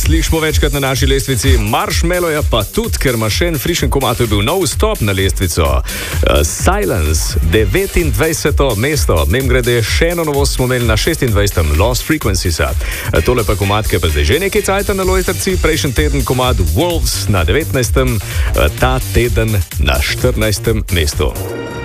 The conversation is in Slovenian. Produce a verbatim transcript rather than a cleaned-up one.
slišimo večkrat na naši lestvici, Marshmallow je pa tudi, ker ima še en frišen komad, to je bil nov stop na lestvico. Uh, Silence, devetindvajseto mesto, mem grede še eno novost smo imeli na šestindvajsetem Lost Frequencies. Uh, tole pa komad, ki je pa zdaj že nekaj cajta na lojtrci, prejšnji teden komad Wolves na devetnajstem, uh, ta teden na štirinajstem mestu.